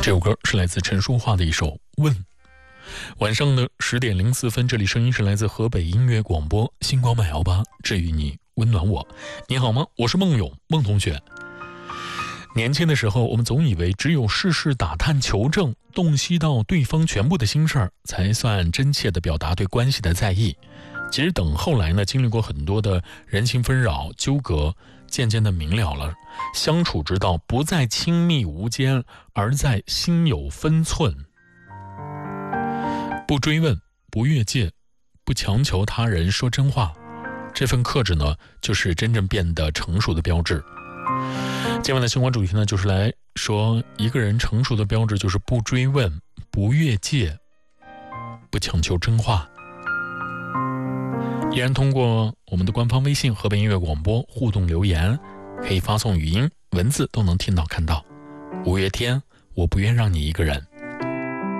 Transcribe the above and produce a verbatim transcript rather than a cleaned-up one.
这首歌是来自陈淑桦的一首《问》。晚上的十点零四分，这里声音是来自河北音乐广播，星光慢摇吧，治愈你，温暖我。你好吗？我是孟勇，孟同学。年轻的时候，我们总以为只有事事打探求证，洞悉到对方全部的心事儿，才算真切地表达对关系的在意。其实等后来呢，经历过很多的人情纷扰纠葛，渐渐地明了了，相处之道不在亲密无间，而在心有分寸。不追问，不越界，不强求他人说真话，这份克制呢，就是真正变得成熟的标志。今晚的星光主题呢，就是来说一个人成熟的标志，就是不追问，不越界，不强求真话。依然通过我们的官方微信河北音乐广播互动留言，可以发送语音文字都能听到看到。五月天，我不愿让你一个人。